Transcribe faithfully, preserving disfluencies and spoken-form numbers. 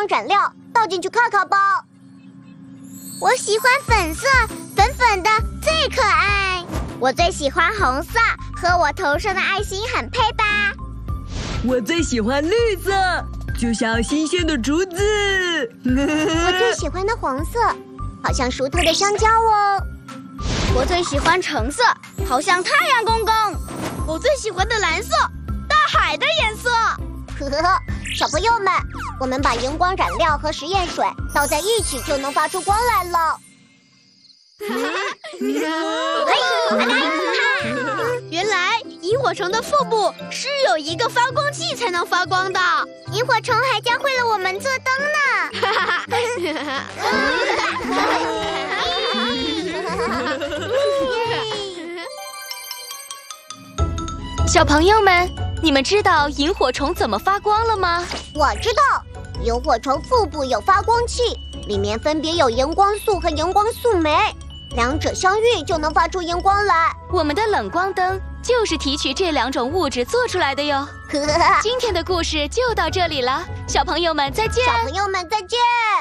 光染料，倒进去看看吧。 我喜欢粉色，粉粉的最可爱。我最喜欢红色，和我头上的爱心很配吧。 我最喜欢绿色，就像新鲜的竹子。 我最喜欢的黄色，好像熟透的香蕉哦。 我最喜欢橙色，好像太阳公公。 我最喜欢的蓝色，大海的颜色。 呵呵呵，小朋友们，我们把荧光染料和实验水倒在一起，就能发出光来了。 原来萤火虫的腹部是有一个发光器才能发光的。 萤火虫还教会了我们做灯呢。 小朋友们，你们知道萤火虫怎么发光了吗？ 我知道，萤火虫腹部有发光器，里面分别有荧光素和荧光素酶，两者相遇就能发出荧光来。 我们的冷光灯就是提取这两种物质做出来的哟。今天的故事就到这里了，小朋友们再见。 小朋友们再见。